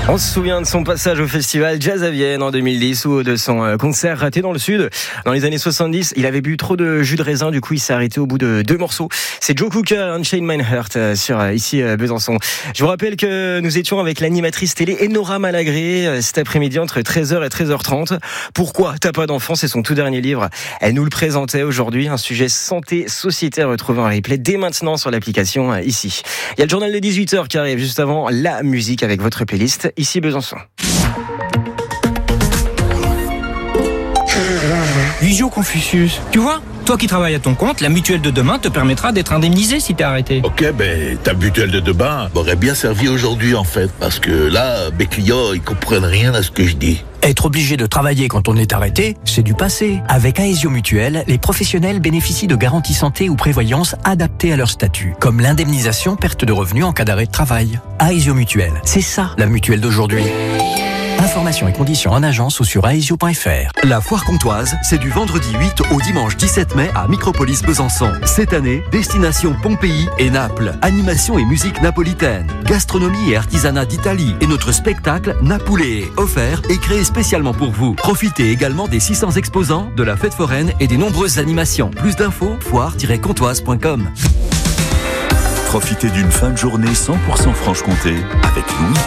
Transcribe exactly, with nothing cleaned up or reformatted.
On se souvient de son passage au festival Jazz à Vienne en deux mille dix ou de son concert raté dans le Sud. Dans les années soixante-dix, il avait bu trop de jus de raisin, du coup il s'est arrêté au bout de deux morceaux. C'est Joe Cocker, Unchained My Heart sur ici Besançon. Je vous rappelle que nous étions avec l'animatrice télé Enora Malagré cet après-midi entre treize heures et treize heures trente. Pourquoi t'as pas d'enfant? C'est son tout dernier livre. Elle nous le présentait aujourd'hui, un sujet santé, société à retrouver en replay dès maintenant sur l'application ici. Il y a le journal de dix-huit heures qui arrive juste avant la musique avec votre playlist. Ici Besançon. Visio Confucius. Tu vois, toi qui travailles à ton compte, la mutuelle de demain te permettra d'être indemnisé si t'es arrêté. Ok, ben ta mutuelle de demain m'aurait bien servi aujourd'hui en fait, parce que là, mes clients, ils comprennent rien à ce que je dis. Être obligé de travailler quand on est arrêté, c'est du passé. Avec Aesio Mutuelle, les professionnels bénéficient de garanties santé ou prévoyance adaptées à leur statut, comme l'indemnisation perte de revenus en cas d'arrêt de travail. Aesio Mutuelle, c'est ça la mutuelle d'aujourd'hui. Informations et conditions en agence ou sur aesio point f r. La foire comtoise, c'est du vendredi huit au dimanche dix-sept mai à Micropolis Besançon. Cette année, destination Pompéi et Naples. Animation et musique napolitaine, gastronomie et artisanat d'Italie et notre spectacle Napoulet, offert et créé spécialement pour vous. Profitez également des six cents exposants, de la fête foraine et des nombreuses animations. Plus d'infos, foire tiret comtoise point com. Profitez d'une fin de journée cent pour cent Franche-Comté avec Louis.